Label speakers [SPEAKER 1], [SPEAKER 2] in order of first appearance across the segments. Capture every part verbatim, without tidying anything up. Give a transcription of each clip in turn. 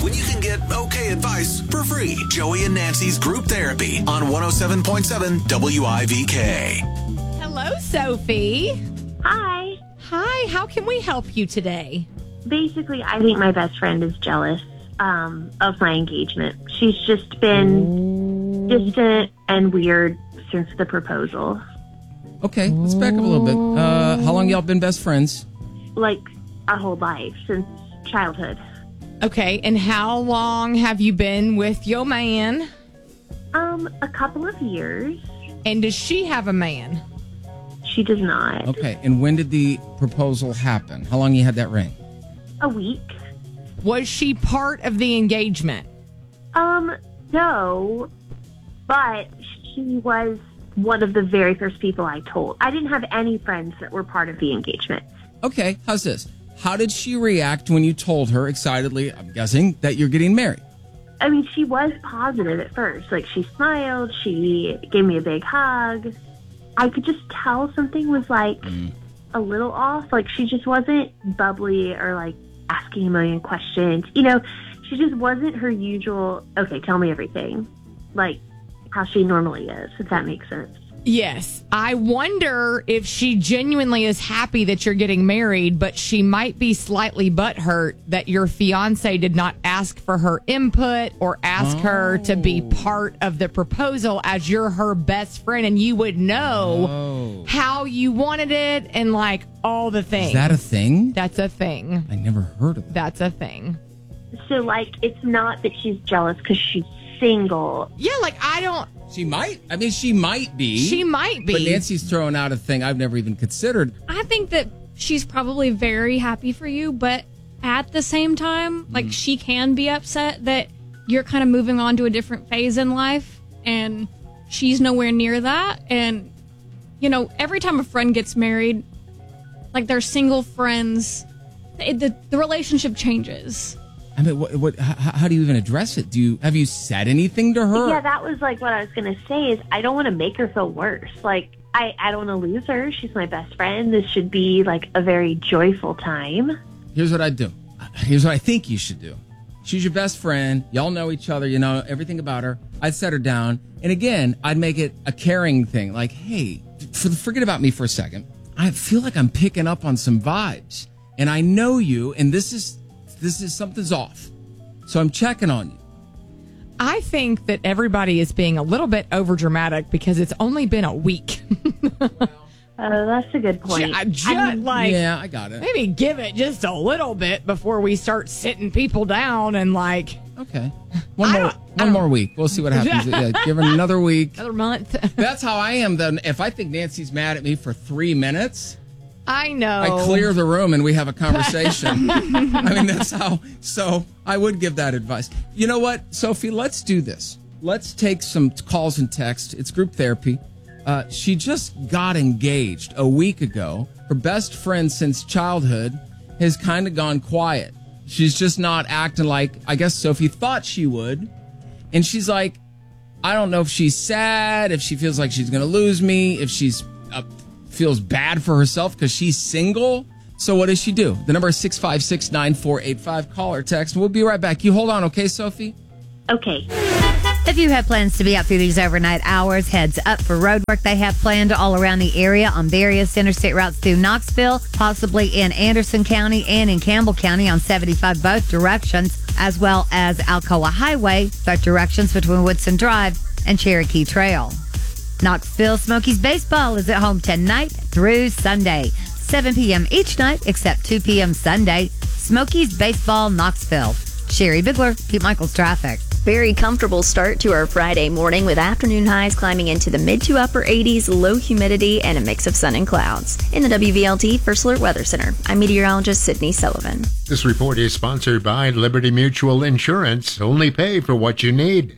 [SPEAKER 1] when you can get okay advice for free. Joey and Nancy's Group Therapy on one oh seven point seven W I V K.
[SPEAKER 2] Hello, Sophie.
[SPEAKER 3] Hi.
[SPEAKER 2] Hi, how can we help you today?
[SPEAKER 3] Basically, I think my best friend is jealous um, of my engagement. She's just been distant and weird since the proposal.
[SPEAKER 4] Okay, let's back up a little bit. Uh, how long y'all been best friends?
[SPEAKER 3] Like, our whole life, since childhood.
[SPEAKER 2] Okay, and how long have you been with your man?
[SPEAKER 3] Um, a couple of years.
[SPEAKER 2] And does she have a man?
[SPEAKER 3] She does not.
[SPEAKER 4] Okay, and when did the proposal happen? How long you had that ring?
[SPEAKER 3] A week.
[SPEAKER 2] Was she part of the engagement?
[SPEAKER 3] Um, no, but she was one of the very first people I told. I didn't have any friends that were part of the engagement.
[SPEAKER 4] Okay, how's this? How did she react when you told her excitedly, I'm guessing, that you're getting married?
[SPEAKER 3] I mean, she was positive at first. Like, she smiled, she gave me a big hug. I could just tell something was, like, mm. a little off. Like, she just wasn't bubbly or, like, asking a million questions. You know, she just wasn't her usual, okay, tell me everything. Like, how she normally is, if that makes sense.
[SPEAKER 2] Yes. I wonder if she genuinely is happy that you're getting married, but she might be slightly butthurt that your fiance did not ask for her input or ask oh. her to be part of the proposal, as you're her best friend and you would know oh. how you wanted it and like all the things.
[SPEAKER 4] Is that a thing?
[SPEAKER 2] That's a thing.
[SPEAKER 4] I never heard of that.
[SPEAKER 2] That's a thing.
[SPEAKER 3] So, like, it's not that she's jealous because she's single.
[SPEAKER 2] Yeah, like, I don't...
[SPEAKER 4] She might. I mean, she might be.
[SPEAKER 2] She might be.
[SPEAKER 4] But Nancy's throwing out a thing I've never even considered.
[SPEAKER 5] I think that she's probably very happy for you, but at the same time, like, mm. she can be upset that you're kind of moving on to a different phase in life, and she's nowhere near that. And, you know, every time a friend gets married, like, their single friends, it, the, the relationship changes.
[SPEAKER 4] I mean, what, what, how, how do you even address it? Do you have you said anything to her?
[SPEAKER 3] Yeah, that was like what I was going to say is I don't want to make her feel worse. Like, I, I don't want to lose her. She's my best friend. This should be like a very joyful time.
[SPEAKER 4] Here's what I'd do. Here's what I think you should do. She's your best friend. Y'all know each other. You know everything about her. I'd set her down. And again, I'd make it a caring thing. Like, hey, for, forget about me for a second. I feel like I'm picking up on some vibes. And I know you, and this is... This is something's off. So I'm checking on you.
[SPEAKER 2] I think that everybody is being a little bit over dramatic because it's only been a week.
[SPEAKER 3] Oh, that's a good point.
[SPEAKER 2] Just, just I mean, like,
[SPEAKER 4] yeah, I got it.
[SPEAKER 2] Maybe give it just a little bit before we start sitting people down and like.
[SPEAKER 4] Okay, one more, one more week. We'll see what happens. Yeah, give her another week,
[SPEAKER 2] another month.
[SPEAKER 4] That's how I am. Then, if I think Nancy's mad at me for three minutes.
[SPEAKER 2] I know.
[SPEAKER 4] I clear the room and we have a conversation. I mean, that's how. So I would give that advice. You know what, Sophie? Let's do this. Let's take some calls and texts. It's group therapy. Uh, she just got engaged a week ago. Her best friend since childhood has kind of gone quiet. She's just not acting like, I guess Sophie thought she would. And she's like, I don't know if she's sad, if she feels like she's going to lose me, if she's... Uh, feels bad for herself because she's single. So what does she do? The number is six five six, nine four eight five. Call or text. We'll be right back. You hold on, okay, Sophie?
[SPEAKER 3] Okay.
[SPEAKER 6] If you have plans to be out through these overnight hours, heads up for road work they have planned all around the area on various interstate routes through Knoxville, possibly in Anderson County and in Campbell County on seventy-five both directions, as well as Alcoa Highway, both directions between Woodson Drive and Cherokee Trail. Knoxville Smokies baseball is at home tonight through Sunday, seven p.m. each night except two p.m. Sunday. Smokies baseball, Knoxville. Sherry Bigler, Pete Michaels traffic.
[SPEAKER 7] Very comfortable start to our Friday morning with afternoon highs climbing into the mid to upper eighties, low humidity, and a mix of sun and clouds. In the W V L T First Alert Weather Center, I'm meteorologist Sydney Sullivan.
[SPEAKER 8] This report is sponsored by Liberty Mutual Insurance. Only pay for what you need.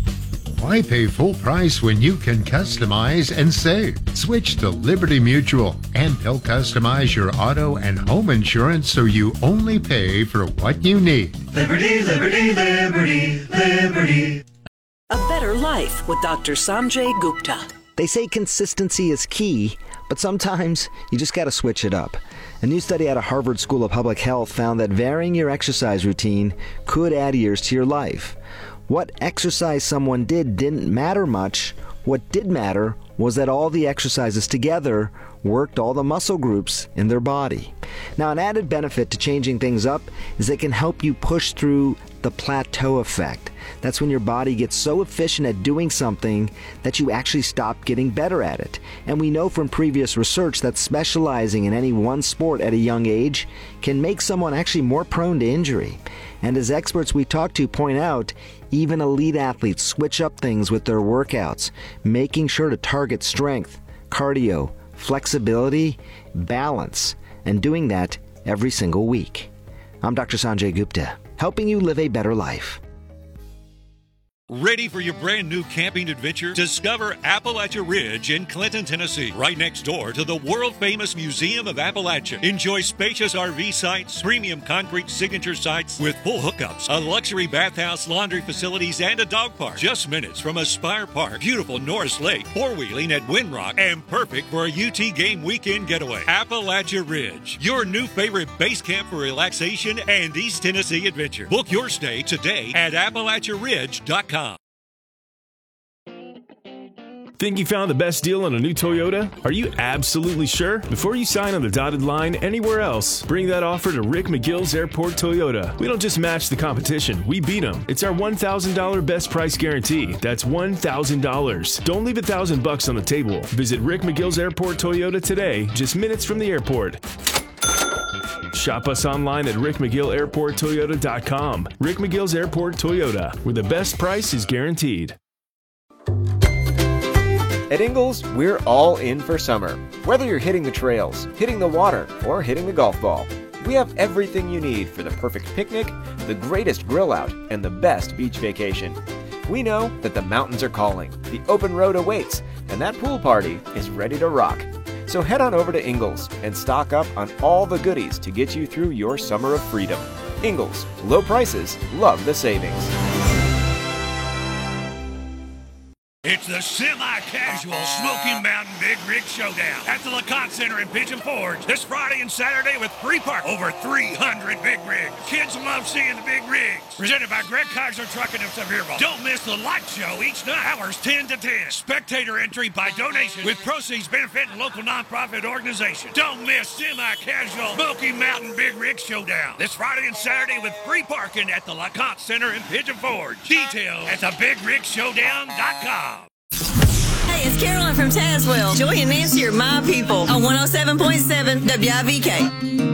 [SPEAKER 8] Why pay full price when you can customize and save? Switch to Liberty Mutual, and they'll customize your auto and home insurance so you only pay for what you need.
[SPEAKER 9] Liberty, liberty, liberty, liberty.
[SPEAKER 10] A better life with Doctor Sanjay Gupta.
[SPEAKER 9] They say consistency is key, but sometimes you just got to switch it up. A new study out of Harvard School of Public Health found that varying your exercise routine could add years to your life. What exercise someone did didn't matter much. What did matter was that all the exercises together worked all the muscle groups in their body. Now, an added benefit to changing things up is it can help you push through the plateau effect. That's when your body gets so efficient at doing something that you actually stop getting better at it. And we know from previous research that specializing in any one sport at a young age can make someone actually more prone to injury. And as experts we talk to point out, even elite athletes switch up things with their workouts, making sure to target strength, cardio, flexibility, balance, and doing that every single week. I'm Doctor Sanjay Gupta, helping you live a better life.
[SPEAKER 10] Ready for your brand new camping adventure? Discover Appalachia Ridge in Clinton, Tennessee, right next door to the world-famous Museum of Appalachia. Enjoy spacious R V sites, premium concrete signature sites with full hookups, a luxury bathhouse, laundry facilities, and a dog park. Just minutes from Aspire Park, beautiful Norris Lake, four-wheeling at Windrock, and perfect for a U T game weekend getaway. Appalachia Ridge, your new favorite base camp for relaxation and East Tennessee adventure. Book your stay today at Appalachia Ridge dot com.
[SPEAKER 11] Think you found the best deal on a new Toyota? Are you absolutely sure? Before you sign on the dotted line anywhere else, bring that offer to Rick McGill's Airport Toyota. We don't just match the competition, we beat them. It's our one thousand dollars best price guarantee. That's one thousand dollars. Don't leave a thousand bucks on the table. Visit Rick McGill's Airport Toyota today, just minutes from the airport. Shop us online at rick mcgill airport toyota dot com. Rick McGill's Airport Toyota, where the best price is guaranteed.
[SPEAKER 12] At Ingles, we're all in for summer. Whether you're hitting the trails, hitting the water, or hitting the golf ball, we have everything you need for the perfect picnic, the greatest grill out, and the best beach vacation. We know that the mountains are calling, the open road awaits, and that pool party is ready to rock. So head on over to Ingles and stock up on all the goodies to get you through your summer of freedom. Ingles, low prices, love the savings.
[SPEAKER 13] It's the semi-casual Smoky Mountain Big Rig Showdown at the LeConte Center in Pigeon Forge this Friday and Saturday with free park. Over three hundred big rigs. Kids love seeing the big rigs. Presented by Greg Kaiser Trucking of Sevierville. Don't miss the light show each night, hours ten to ten. Spectator entry by donation with proceeds benefiting local nonprofit organizations. Don't miss semi-casual Smoky Mountain Big Rig Showdown this Friday and Saturday with free parking at the LeConte Center in Pigeon Forge. Details at the big rig showdown dot com.
[SPEAKER 14] Hey, it's Carolyn from Tazewell. Joey and Nancy are my people on one oh seven point seven W I V K.